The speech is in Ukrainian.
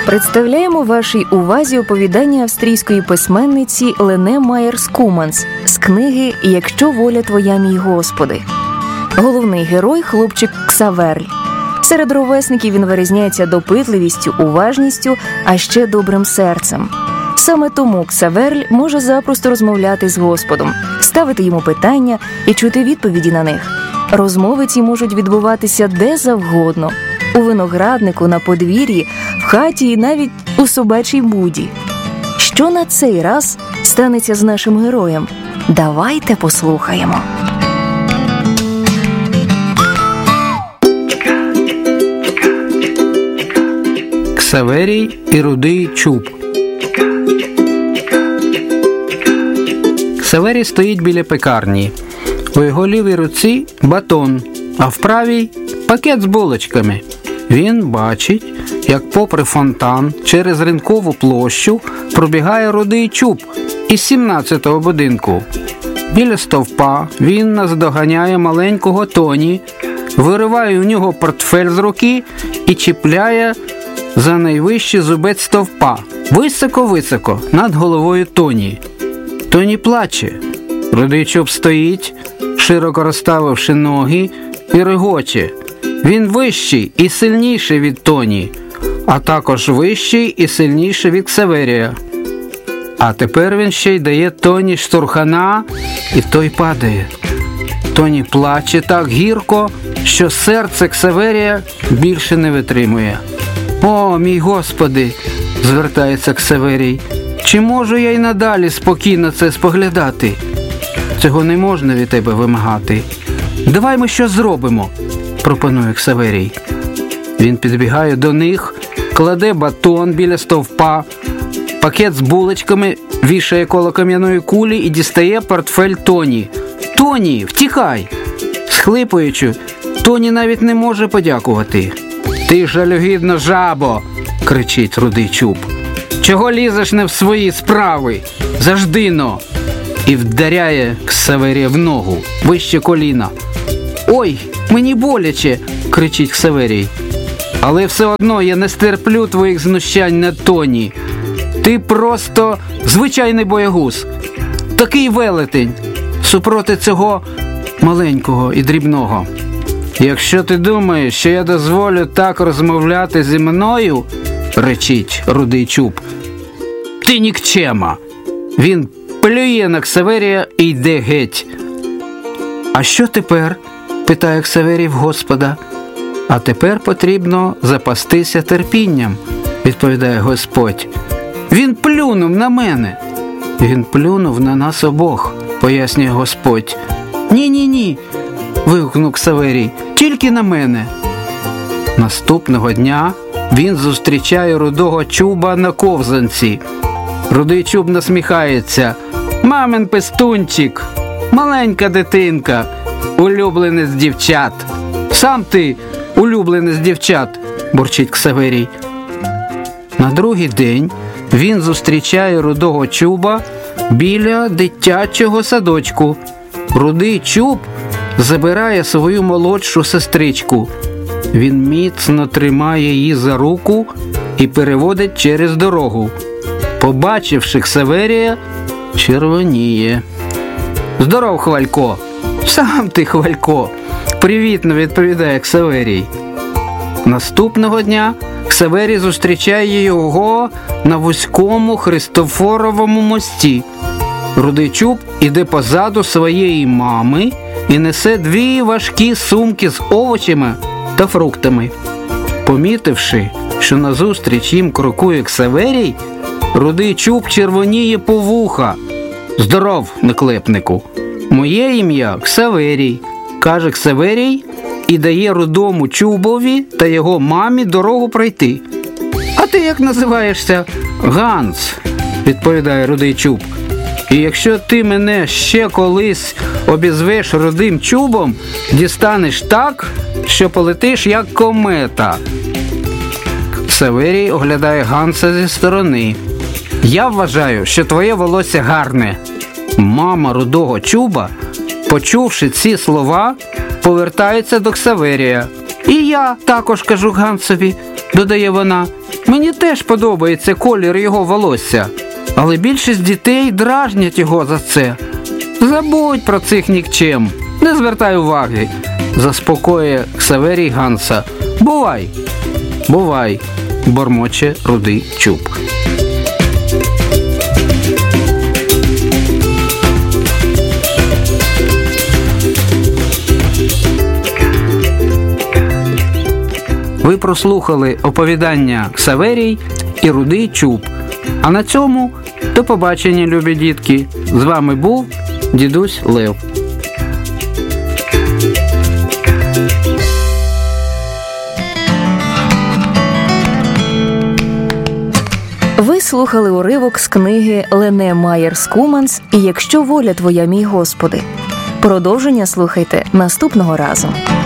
Представляємо вашій увазі оповідання австрійської письменниці Лене Майєрс-Куманс з книги «Якщо воля твоя, мій Господи». Головний герой – хлопчик Ксаверль. Серед ровесників він вирізняється допитливістю, уважністю, а ще добрим серцем. Саме тому Ксаверль може запросто розмовляти з Господом, ставити йому питання і чути відповіді на них. Розмови ці можуть відбуватися де завгодно – у винограднику, на подвір'ї, в хаті і навіть у собачій буді. Що на цей раз станеться з нашим героєм? Давайте послухаємо. Ксаверій і рудий чуб. Ксаверій стоїть біля пекарні. У його лівій руці батон, а в правій – пакет з булочками. Він бачить, як попри фонтан через ринкову площу пробігає рудий чуб із 17-го будинку. Біля стовпа він наздоганяє маленького Тоні, вириває у нього портфель з руки і чіпляє за найвищий зубець стовпа, високо-високо, над головою Тоні. Тоні плаче. Рудий чуб стоїть, широко розставивши ноги, і регоче. Він вищий і сильніший від Тоні, а також вищий і сильніший від Ксаверія. А тепер він ще й дає Тоні штурхана, і той падає. Тоні плаче так гірко, що серце Ксаверія більше не витримує. «О, мій Господи!» – звертається Ксаверій. «Чи можу я й надалі спокійно це споглядати? Цього не можна від тебе вимагати. Давай ми щось зробимо», – пропонує Ксаверій. Він підбігає до них, кладе батон біля стовпа, пакет з булочками вішає коло кам'яної кулі і дістає портфель Тоні. «Тоні, втікай!» Схлипуючи, Тоні навіть не може подякувати. «Ти жалюгідна жабо!» – кричить рудий чуб. «Чого лізеш не в свої справи? Заждино!» І вдаряє Ксаверія в ногу, вище коліна. «Ой, мені боляче!» – кричить Ксаверій. «Але все одно я не стерплю твоїх знущань над Тоні. Ти просто звичайний боягуз, такий велетень, супроти цього маленького і дрібного. Якщо ти думаєш, що я дозволю так розмовляти зі мною, – речить рудий чуб, – ти нікчема!» Він плює на Ксаверія і йде геть. «А що тепер?» – питає Ксаверій в Господа. «А тепер потрібно запастися терпінням», – відповідає Господь. «Він плюнув на мене». «Він плюнув на нас обох», – пояснює Господь. «Ні-ні-ні», – вигукнув Ксаверій, – «тільки на мене». Наступного дня він зустрічає рудого чуба на ковзанці. Рудий чуб насміхається. «Мамин пестунчик, маленька дитинка, улюбленець дівчат». «Сам ти улюбленець дівчат», – бурчить Ксаверій. На другий день він зустрічає рудого чуба біля дитячого садочку. Рудий чуб забирає свою молодшу сестричку. Він міцно тримає її за руку і переводить через дорогу. Побачивши Ксаверія, червоніє. «Здоров, Хвалько!» «Сам ти, Хвалько!» – привітно відповідає Ксаверій. Наступного дня Ксаверій зустрічає його на вузькому Христофоровому мості. Рудий чуб іде позаду своєї мами і несе 2 важкі сумки з овочами та фруктами. Помітивши, що назустріч їм крокує Ксаверій, рудий чуб червоніє по вуха. «Здоров, наклепнику! Моє ім'я Ксаверій», – каже Ксаверій і дає рудому чубові та його мамі дорогу пройти. «А ти як називаєшся?» «Ганс», – відповідає рудий чуб. «І якщо ти мене ще колись обізвеш рудим чубом, дістанеш так, що полетиш як комета». Ксаверій оглядає Ганса зі сторони. «Я вважаю, що твоє волосся гарне». Мама рудого чуба, почувши ці слова, повертається до Ксаверія. «І я також кажу Гансові», – додає вона, Мені теж подобається колір його волосся, але більшість дітей дражнять його за це. Забудь про цих нікчем, не звертай уваги, заспокоює Ксаверій Ганса. Бувай, бувай, бормоче Рудий Чуб. Ви прослухали оповідання «Ксаверій і Рудий Чуб». А на цьому до побачення, любі дітки. З вами був дідусь Лев. Ви слухали уривок з книги Лене Майєрс Куманс «І якщо воля твоя, мій Господи». Продовження слухайте наступного разу.